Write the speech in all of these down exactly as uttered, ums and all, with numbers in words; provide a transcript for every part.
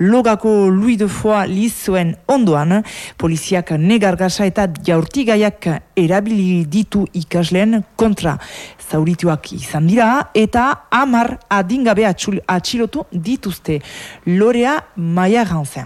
Logako Louis de Foix lizoen ondoan, poliziak negargasa eta jaurtigaiak erabili ditu ikasleen kontra. Zaurituak izan dira eta hamar adingabe atxilotu dituzte. Lorea Maia Ganzen.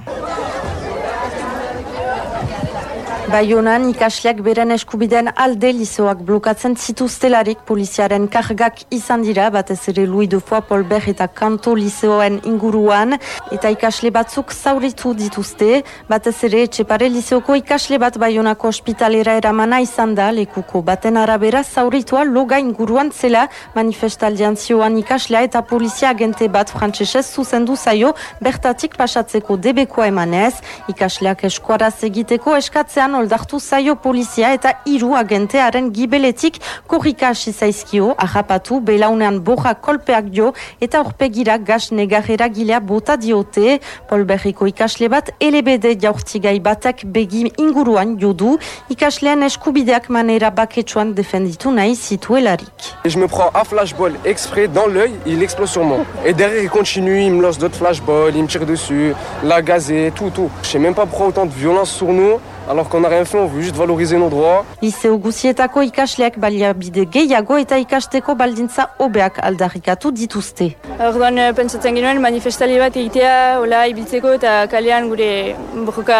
Baionan ikasleak beren eskubideen alde lizoak blokatzen zituztelarik poliziaren kargak izan dira, batez ere Louis de Foix, Polbert eta Kanto lizoen inguruan, eta ikasle batzuk zauritu dituzte, batez ere Etxepare lizeoko ikasle bat Baionako ospitalera eramana izan da, lekuko baten arabera zauritua loga inguruan zela, manifestaldian zioan ikaslea eta polizia agente bat frantsesez zuzendu zaio, bertatik pasatzeko debekoa emanez, ikasleak eskuaraz egiteko eskatzean oldartu zaio polizia eta hiru agentearen gibeletik korrika hasi zaizkio, ahapatu, belaunean boja kolpeak jo eta aurpegira gas negarrera gilea bota diote. Polberriko ikasle bat L B D jaurtigai batak begi inguruan jodu, ikaslean eskubideak manera baketsuan defenditu nahi zituelarik. Je me prends un flashball exprès dans l'œil, il explose sur moi. Et derrière il continue, il me lance d'autres flashballs, il me tire dessus, la gazée, tout, tout. Je sais même pas pourquoi autant de violence sur nous. Alors qu'on n'a rien fait, on veut juste valoriser nos droits. Liceo guzietako ikasleak baliabide gehiago eta ikasteko baldintza hobeak aldarrikatu dituzte. Orduan pentsatzen ginoen manifestali bat egitea, hola ibiltzeko eta kalean gure borroka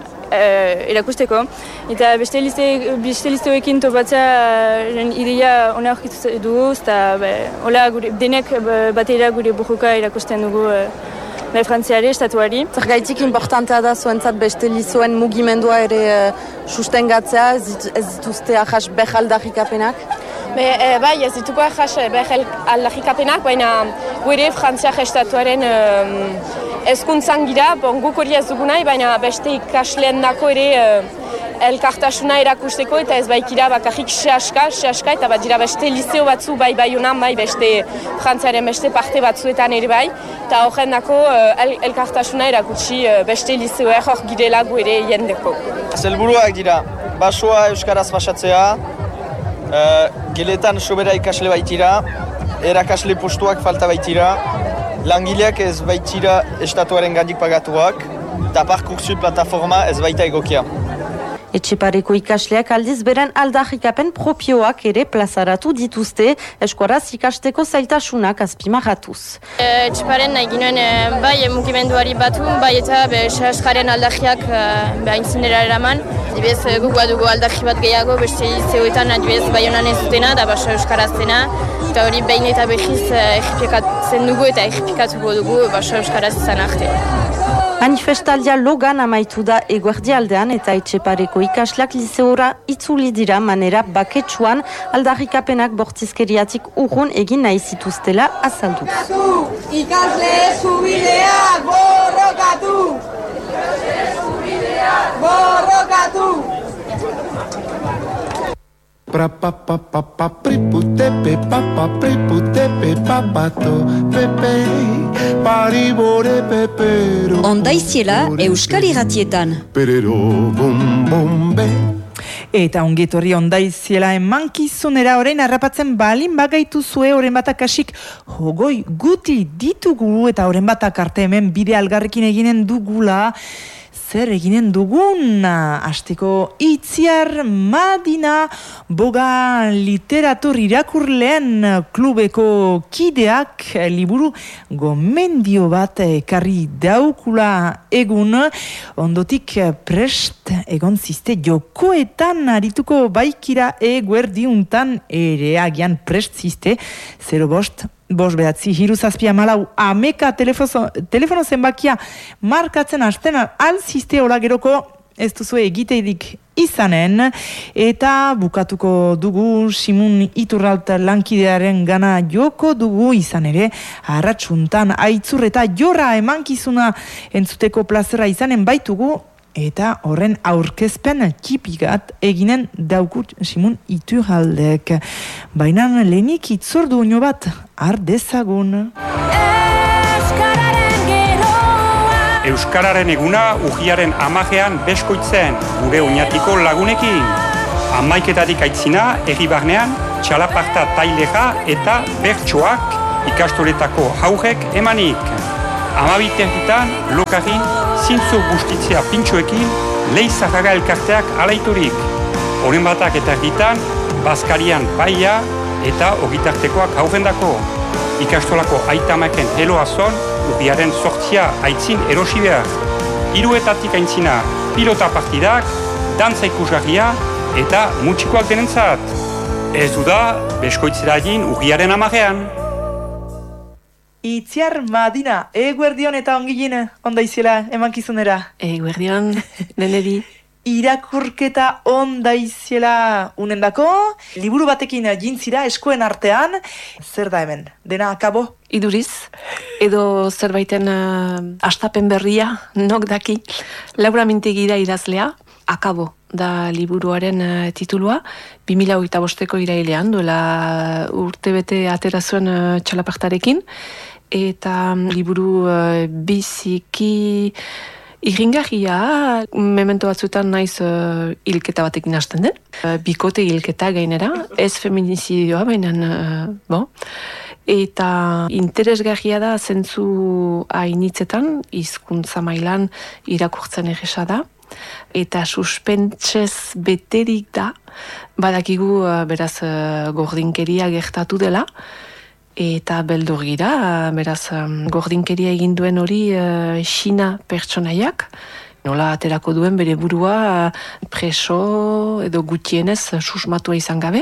uh, erakusteko. Eta beste listeoekin topatzea ideia ona aurkitu dugu, eta hola denek batera gure borroka erakusten dugu uh, Bai frantziari, estatuari. Zergaitik importantea da zuentzat beste lizoen mugimendua ere uh, sustengatzea, ez dituzte ahas beh aldarrikapenak? Be, e, bai, ez dituko ahas beh aldarrikapenak, baina gure frantziak estatuaren um, ezkuntzan gira, bon, guk hori ez dugu nahi, baina beste ikasleen dako ere uh, elkartasuna erakusteko eta ez baikira bakarrik sehaska, sehaska eta bat dira beste liceo batzu bai bai honan, bai beste frantziaren beste parte batzuetan ere bai, eta horren dako el, elkartasuna erakutsi beste liceoek hor girela gu ere jendeko. Zelburuak dira, basoa euskaraz pasatzea, uh, geletan sobera ikasle baitira, erakasle postuak falta baitira, langileak ez baitira estatuaren gandik pagatuak, eta Parcoursup plataforma ez baita egokia. Etxepareko ikasleak aldiz beren aldarrikapen propioak ere plazaratu dituzte, eskuaraz ikasteko zailtasunak azpimarratuz. Etxeparen nahi ginoen bai mugimenduari batu, bai eta sehaskaren aldarriak haintzinera eraman. Adibidez, gugua dugu aldarri bat gehiago, beste zeuetan adibidez Baionan ez dutena, da baso euskaraztena, eta hori behin eta behiz errepikatzen dugu eta errepikatuko dugu baso euskaraz izan arte. Manifestaldia logan amaitu da eguerdialdean eta Etxepareko ikasleak lizeora itzuli dira manera baketsuan aldarrikapenak bortizkeriatik urrun egin nahi zituztela azaldu. Ikasle eskubideak borrokatu! Ikasle eskubideak borrokatu! Pra pa pa pa pa priputepe pa pa priputepe papato pepe paribore pepero. Ondaiziela Euskal Irratietan. Perero bom bombe. Eta ongetorri ondaiziela emankizunera orain harrapatzen balin bagaitu zue oren batak asik hogoi guti ditugu eta oren batak arte hemen bide algarrekin eginen dugula. Zer eginen dugun, hasteko Itziar Madina boga literatur irakurleen klubeko kideak liburu gomendio bat ekarri daukula egun, ondotik prest egon ziste jokoetan arituko baikira eguerdiuntan ere agian prest ziste, zero bost, Bos behatzi, hiru zazpia malau, ameka telefono, telefono zenbakia markatzen hasten alziste hola geroko ez duzu egiteidik izanen, eta bukatuko dugu Simun Iturralt lankidearen gana joko dugu izan ere, arratsuntan aitzur eta jorra emankizuna entzuteko plazera izanen baitugu, eta horren aurkezpen txipigat eginen daukut Simun Iturraldek. Baina lehenik itzordu uno bat, ardezagun. Euskararen eguna ujiaren amajean beskoitzen gure oinatiko lagunekin. Amaiketatik aitzina, egi barnean, txalaparta taileja eta bertsoak ikastoretako haurek emanik. Amabiterritan, lokarrin, zintzo bustitzea pintxoekin, Leizarraga elkarteak alaiturik. Horen batak eta erditan, Baskarian paia eta ogitartekoak haurendako. Ikastolako aitamaken heloazon, urriaren sortzia aitzin erosi behar. Hiruetatik aintzina pilota partidak, dantza ikusgarria eta mutxikoak denentzat. Ez du da, beskoitzera egin urriaren amarean. Itziar Madina, eguerdion eta ongilin ondaizela emankizunera. Eguerdion, deneri. Irakurketa ondaiziela unendako, liburu batekin jintzira eskoen artean, zer da hemen, dena akabo? Iduriz, edo zerbaiten uh, astapen berria, nok daki, Laura Mintegi da idazlea, akabo da liburuaren uh, titulua, bi mila hogeita bosteko irailean, duela urtebete atera zuen uh, txalapartarekin, eta um, liburu uh, biziki irringarria, memento batzuetan naiz uh, hilketa batekin hasten den, uh, bikote hilketa gainera, ez feminizidioa, baina, uh, bo, eta interesgarria da zentzu hainitzetan, hizkuntza mailan irakurtzen egesa da, eta suspentsez beterik da, badakigu uh, beraz uh, gordinkeria gertatu dela, eta beldur gira, beraz, gordinkeria egin duen hori uh, Xina pertsonaiak, nola aterako duen bere burua preso edo gutienez susmatua izan gabe.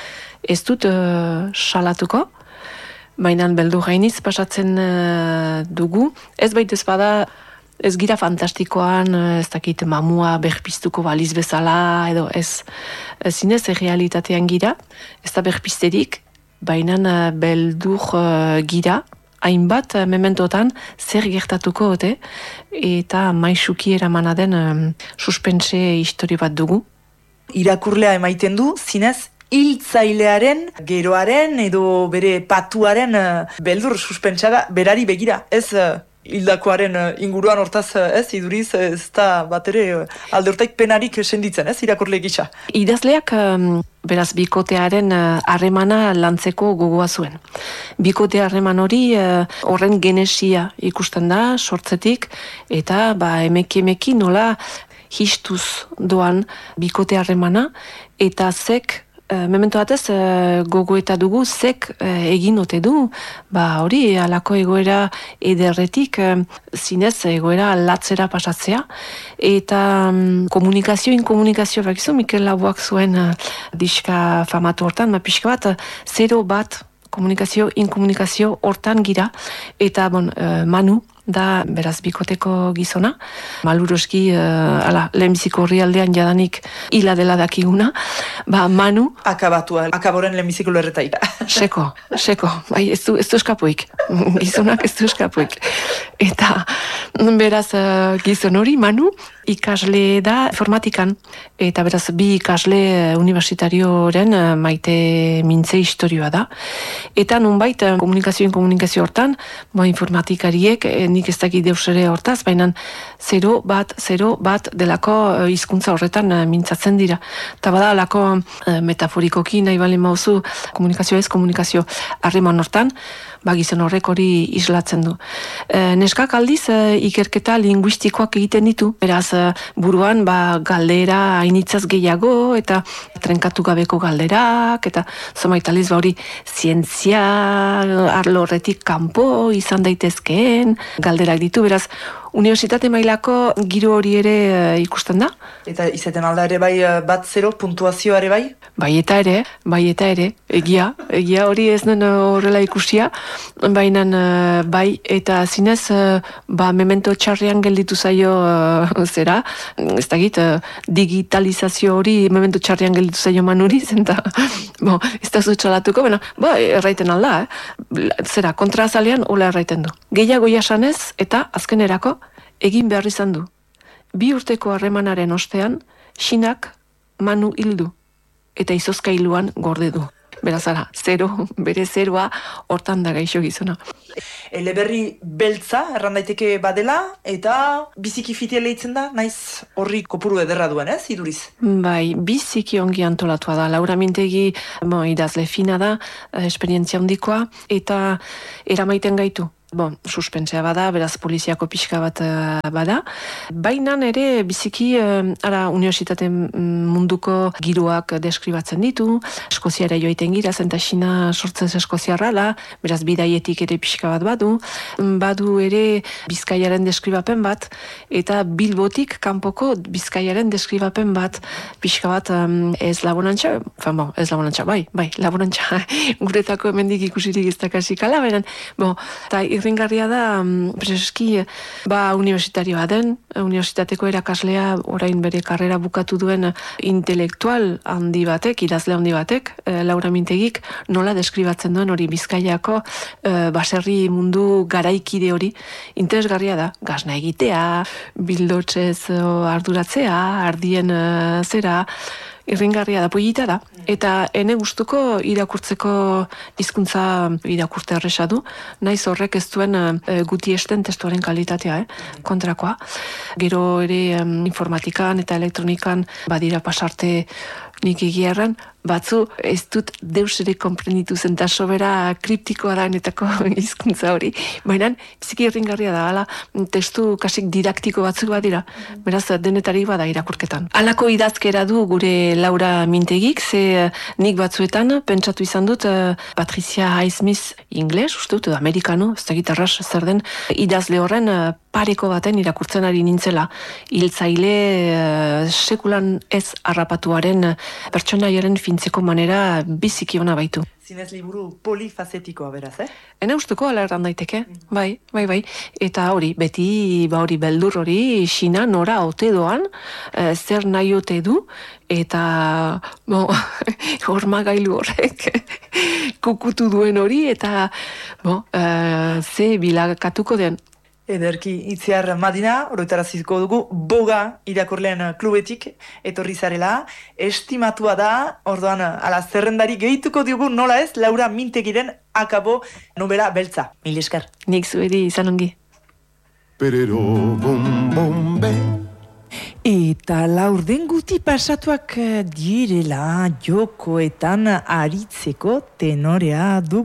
Ez dut uh, salatuko, baina beldur gainiz pasatzen uh, dugu. Ez baitez bada, ez gira fantastikoan, ez dakit mamua berpiztuko baliz bezala, edo ez, zinez errealitatean gira, ez da berpizterik, baina beldur uh, gira, hainbat uh, mementotan zer gertatuko ote, eta maisuki eramana den um, suspense histori bat dugu. Irakurlea emaiten du, zinez, hiltzailearen, geroaren edo bere patuaren uh, beldur suspentsa da, berari begira, ez uh, hildakoaren uh, inguruan hortaz, uh, ez, iduriz, ez da bat ere uh, alde hortaik penarik senditzen, ez, irakurle gisa. Idazleak, um, beraz, bikotearen harremana uh, lantzeko gogoa zuen. Bikote harreman hori uh, horren genesia ikusten da, sortzetik, eta ba, emeki emeki nola histuz doan bikote harremana, eta zek, Uh, memento batez, uh, gogoeta dugu, zek uh, egin ote du, ba hori, alako egoera ederretik, uh, zinez egoera latzera pasatzea, eta um, komunikazio, inkomunikazio, bakizu, Mikel Laboak zuen uh, diska famatu hortan, ma pixka bat, uh, zero bat komunikazio, inkomunikazio hortan gira, eta bon, uh, Manu, da, beraz, bikoteko gizona, maluroski, uh, ala, lehenbiziko horri aldean jadanik hila dela dakiguna, ba, Manu... Akabatua, akaboren lehenbiziko lerretaik. Seko, seko, bai, ez du, ez du eskapuik, gizonak ez du eskapuik. Eta, beraz, uh, gizon hori, Manu, ikasle da informatikan, eta beraz, bi ikasle universitarioren uh, maite mintze historioa da. Eta nunbait, uh, komunikazioen komunikazio hortan, ba, informatikariek, eh, nik ez dakit deus ere hortaz, baina zero bat, zero bat delako uh, hizkuntza horretan uh, mintzatzen dira. Eta bada, alako uh, metaforikoki nahi balen mauzu, komunikazio ez, komunikazio harreman hortan, ba, gizon horrek hori islatzen du. E, neskak aldiz e, ikerketa linguistikoak egiten ditu, beraz e, buruan ba, galdera hainitzaz gehiago, eta trenkatu gabeko galderak, eta zomaitaliz ba hori zientzia arlo horretik kanpo izan daitezkeen galderak ditu, beraz unibertsitate mailako giro hori ere uh, ikusten da. Eta izaten alda ere bai bat zero puntuazioa ere bai? Bai eta ere, bai eta ere, egia, egia hori ez den horrela ikusia, baina uh, bai eta zinez uh, ba memento txarrean gelditu zaio uh, zera, ez dakit, uh, digitalizazio hori memento txarrean gelditu zaio Manuri, zenta, bo, ez da zutxalatuko, baina, ba, erraiten alda, eh? Zera, kontraazalean hola erraiten du. Gehiago jasanez eta azkenerako egin behar izan du. Bi urteko harremanaren ostean, Xinak Manu hildu, eta izozkailuan gorde du. Berazara, zero, bere zeroa, hortan da gaixo gizona. Eleberri beltza, erran daiteke badela, eta biziki fitea lehitzen da, naiz horri kopuru ederra duen, ez, iduriz? Bai, biziki ongi antolatua da. Laura Mintegi, bo, idazle fina da, esperientzia handikoa, eta eramaiten gaitu. bon, suspensea bada, beraz poliziako pixka bat uh, bada. Baina ere biziki, uh, ara, universitate munduko giroak deskribatzen ditu, Eskoziara joaiten gira, zenta Xina sortzen eskoziarrala, beraz bidaietik ere pixka bat badu, badu ere Bizkaiaren deskribapen bat, eta Bilbotik kanpoko Bizkaiaren deskribapen bat, pixka bat um, ez laborantza, fan, bon, ez laborantza, bai, bai, laborantza, guretako hemendik ikusirik ez dakasik ala, benen, bon, eta irringarria da, um, preseski, ba, universitarioa den, universitateko erakaslea, orain bere karrera bukatu duen intelektual handi batek, idazle handi batek, e, Laura Mintegik, nola deskribatzen duen hori Bizkaiako e, baserri mundu garaikide hori, interesgarria da, gazna egitea, bildotzez arduratzea, ardien uh, zera, irringarria da, pollita da, eta ene gustuko irakurtzeko hizkuntza irakurte erresa du, naiz horrek ez duen uh, guti esten testuaren kalitatea, eh? Kontrakoa. Gero ere um, informatikan eta elektronikan badira pasarte nik egiarran, batzu ez dut deus ere konprenitu zen, eta sobera kriptikoa da enetako hizkuntza hori. Baina, biziki irringarria da, ala, testu kasik didaktiko batzuk badira, beraz, denetarik bada irakurketan. Halako idazkera du gure Laura Mintegik, ze nik batzuetan, pentsatu izan dut, Patricia Highsmith ingles, uste dut, amerikano, ez da gitarras zer den, idazle horren pareko baten irakurtzen ari nintzela. Hiltzaile sekulan ez harrapatuaren pertsonaiaren fintzeko manera biziki ona baitu. Zinez liburu polifazetikoa beraz, eh? Ene usteko ala erran daiteke, bai, bai, bai. Eta hori, beti, ba hori, beldur hori, Xina nora ote doan, e, zer nahi ote du, eta, bo, hormagailu horrek kukutu duen hori, eta, bo, e, ze bilakatuko den. Ederki, itziar Madina, oroitaraziko dugu, boga irakurlean klubetik, etorri zarela, estimatua da, orduan, ala zerrendari gehituko diogu, nola ez, Laura Mintegiren akabo novela beltza. Mil esker. Nik zuedi izan ongi. Perero, bom, bom, be. Eta laurden guti pasatuak direla jokoetan aritzeko tenorea du.